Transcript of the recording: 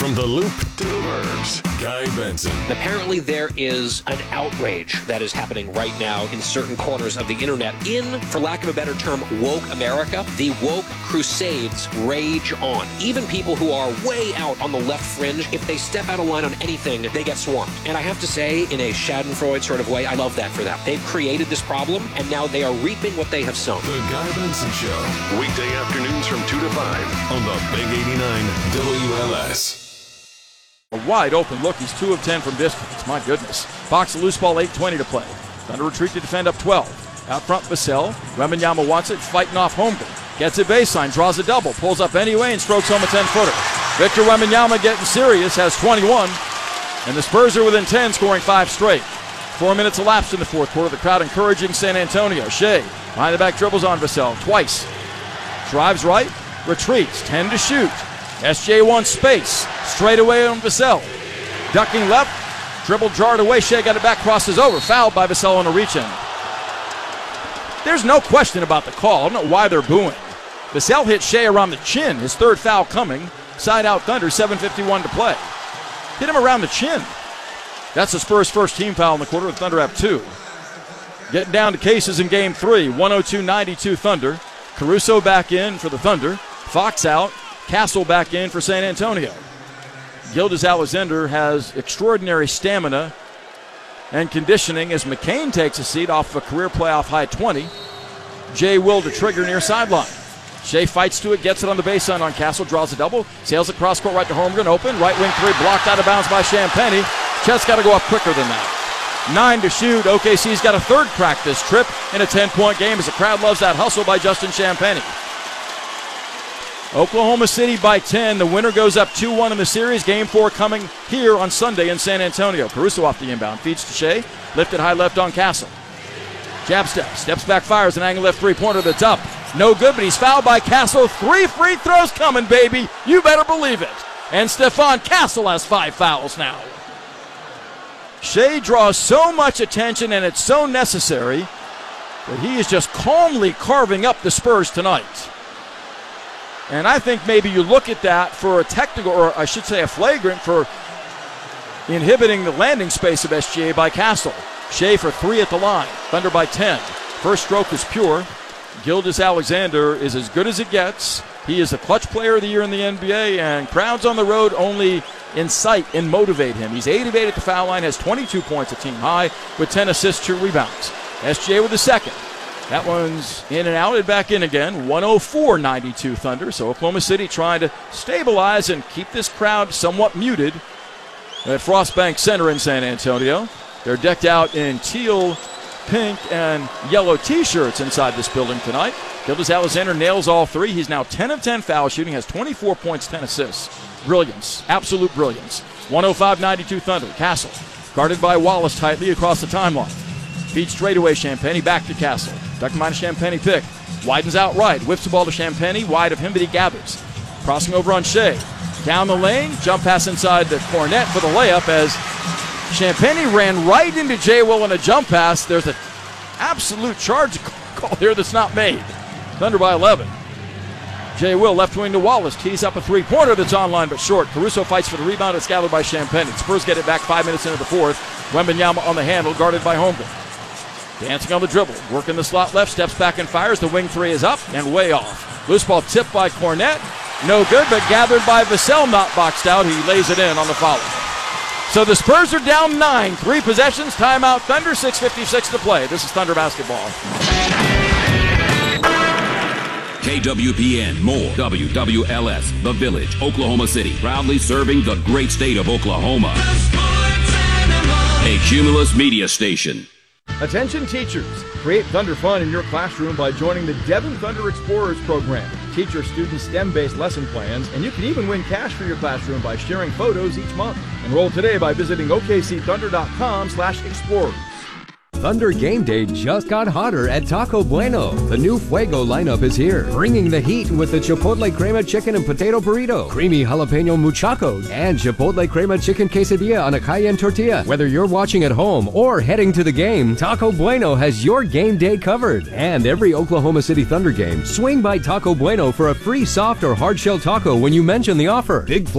From the Loop to the Burbs, Guy Benson. Apparently there is an outrage that is happening right now in certain corners of the internet. In, for lack of a better term, woke America, the woke crusades rage on. Even people who are way out on the left fringe, if they step out of line on anything, they get swarmed. And I have to say, in a Schadenfreude sort of way, I love that for them. They've created this problem, and now they are reaping what they have sown. The Guy Benson Show. Weekday afternoons from 2 to 5 on the Big 89 WLS. A wide open look. He's 2 of 10 from distance. My goodness. Fox a loose ball, 8:20 to play. Thunder retreat to defend up 12. Out front, Vassell. Wembanyama wants it, fighting off Holmgren. Gets it baseline, draws a double, pulls up anyway, and strokes home a 10-footer. Victor Wembanyama getting serious, has 21. And the Spurs are within 10, scoring 5 straight. 4 minutes elapsed in the fourth quarter. The crowd encouraging San Antonio. Shea behind the back dribbles on Vassell twice. Drives right, retreats, 10 to shoot. SJ wants space. Straight away on Vassell. Ducking left. Dribble jarred away. Shea got it back. Crosses over. Fouled by Vassell on a reach-in. There's no question about the call. I don't know why they're booing. Vassell hit Shea around the chin. His third foul coming. Side out Thunder. 7:51 to play. Hit him around the chin. That's the Spurs' first team foul in the quarter. The Thunder have 2. Getting down to cases in game 3. 102-92 Thunder. Caruso back in for the Thunder. Fox out. Castle back in for San Antonio. Gilgeous-Alexander has extraordinary stamina and conditioning as McCain takes a seat off of a career playoff high 20. Jay Will to trigger near sideline. Shea fights to it, gets it on the baseline on Castle, draws a double, sails across court right to Holmgren, open, right wing 3, blocked out of bounds by Champagnie. Chet's got to go up quicker than that. 9 to shoot. OKC's got a third crack this trip in a 10-point game as the crowd loves that hustle by Justin Champagnie. Oklahoma City by 10. The winner goes up 2-1 in the series. Game 4 coming here on Sunday in San Antonio. Caruso off the inbound. Feeds to Shea. Lifted high left on Castle. Jab step. Steps back, fires an angle left three-pointer that's up. No good, but he's fouled by Castle. 3 free throws coming, baby. You better believe it. And Stephon Castle has 5 fouls now. Shea draws so much attention, and it's so necessary that he is just calmly carving up the Spurs tonight. And I think maybe you look at that for a technical, or I should say a flagrant, for inhibiting the landing space of SGA by Castle. Shea for 3 at the line. Thunder by 10. First stroke is pure. Gilgeous-Alexander is as good as it gets. He is the clutch player of the year in the NBA, and crowds on the road only incite and motivate him. He's 8 of 8 at the foul line, has 22 points, a team high, with 10 assists, 2 rebounds. SGA with the second. That one's in and out and back in again. 104-92 Thunder. So Oklahoma City trying to stabilize and keep this crowd somewhat muted at Frostbank Center in San Antonio. They're decked out in teal, pink, and yellow T-shirts inside this building tonight. Gilgeous-Alexander nails all 3. He's now 10 of 10 foul shooting, has 24 points, 10 assists. Brilliance, absolute brilliance. 105-92 Thunder. Castle guarded by Wallace tightly across the timeline. Feeds straight away Champagnie, back to Castle. Duck minus Champagnie pick. Widens out right. Whips the ball to Champagnie. Wide of him, but he gathers. Crossing over on Shea. Down the lane. Jump pass inside to Cornette for the layup as Champagnie ran right into Jay Will on a jump pass. There's an absolute charge call here that's not made. Thunder by 11. Jay Will left wing to Wallace. Tees up a three-pointer that's online but short. Caruso fights for the rebound. It's gathered by Champagnie. Spurs get it back 5 minutes into the fourth. Wembanyama on the handle, guarded by Holmgren. Dancing on the dribble, working the slot left, steps back and fires. The wing 3 is up and way off. Loose ball tipped by Cornette. No good, but gathered by Vassell, not boxed out. He lays it in on the follow. So the Spurs are down 9. 3 possessions, timeout Thunder, 6:56 to play. This is Thunder basketball. KWPN, more WWLS, The Village, Oklahoma City, proudly serving the great state of Oklahoma. A Cumulus media station. Attention teachers, create Thunder fun in your classroom by joining the Devon Thunder Explorers program. Teach your students STEM-based lesson plans, and you can even win cash for your classroom by sharing photos each month. Enroll today by visiting okcthunder.com/explorers. Thunder Game Day just got hotter at Taco Bueno. The new Fuego lineup is here, bringing the heat with the Chipotle Crema Chicken and Potato Burrito, Creamy Jalapeno Muchacho, and Chipotle Crema Chicken Quesadilla on a Cayenne tortilla. Whether you're watching at home or heading to the game, Taco Bueno has your game day covered. And every Oklahoma City Thunder game, swing by Taco Bueno for a free soft or hard shell taco when you mention the offer. Big